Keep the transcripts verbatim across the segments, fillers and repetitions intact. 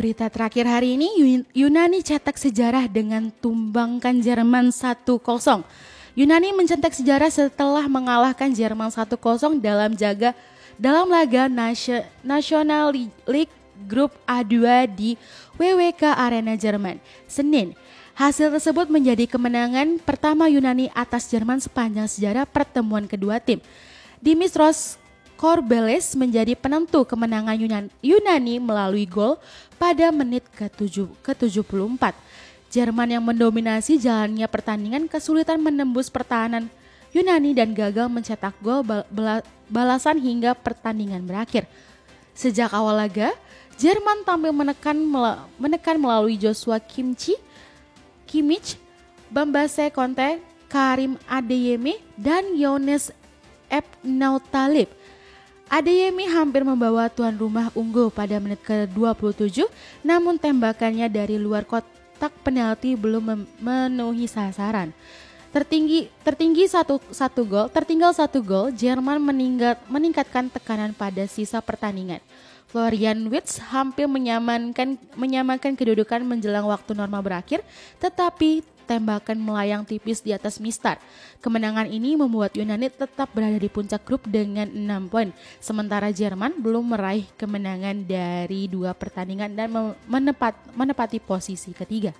berita terakhir hari ini, Yun- Yunani cetak sejarah dengan tumbangkan Jerman satu kosong. Yunani mencetak sejarah setelah mengalahkan Jerman satu kosong dalam jaga dalam laga Nasi- National League Grup A dua di W W K Arena Jerman, Senin. Hasil tersebut menjadi kemenangan pertama Yunani atas Jerman sepanjang sejarah pertemuan kedua tim. Dimitros Korbeles menjadi penentu kemenangan Yunan- Yunani melalui gol pada menit ke tujuh puluh empat. Jerman yang mendominasi jalannya pertandingan kesulitan menembus pertahanan Yunani dan gagal mencetak gol bal- balasan hingga pertandingan berakhir. Sejak awal laga, Jerman tampil menekan mel- menekan melalui Joshua Kimmich, Kimmich, Bambase Conte, Karim Adeyemi, dan Younes Ebnautalib. Adeyemi hampir membawa tuan rumah unggul pada menit ke dua puluh tujuh, namun tembakannya dari luar kotak penalti belum mem- memenuhi sasaran. Tertinggi tertinggi satu, satu gol, tertinggal satu gol, Jerman meningkat, meningkatkan tekanan pada sisa pertandingan. Florian Wirtz hampir menyamakan menyamakan kedudukan menjelang waktu normal berakhir, tetapi tembakan melayang tipis di atas mistar. Kemenangan ini membuat Yunani tetap berada di puncak grup dengan enam poin, sementara Jerman belum meraih kemenangan dari dua pertandingan dan menepat, menepati posisi ketiga.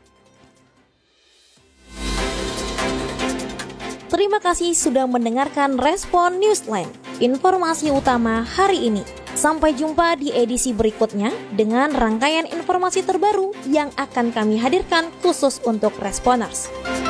Terima kasih sudah mendengarkan Respon Newsline, informasi utama hari ini. Sampai jumpa di edisi berikutnya dengan rangkaian informasi terbaru yang akan kami hadirkan khusus untuk Responers.